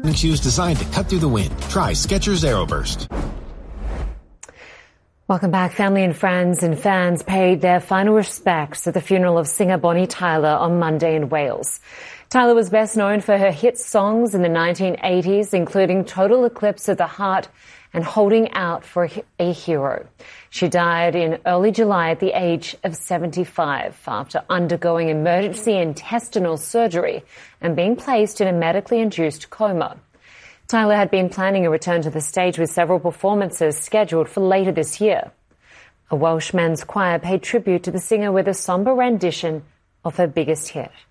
shoes designed to cut through the wind. Try Skechers Aeroburst. Welcome back. Family and friends and fans paid their final respects at the funeral of singer Bonnie Tyler on Monday in Wales. Tyler was best known for her hit songs in the 1980s, including Total Eclipse of the Heart and Holding Out for a Hero. She died in early July at the age of 75 after undergoing emergency intestinal surgery and being placed in a medically induced coma. Tyler had been planning a return to the stage with several performances scheduled for later this year. A Welsh men's choir paid tribute to the singer with a somber rendition of her biggest hit.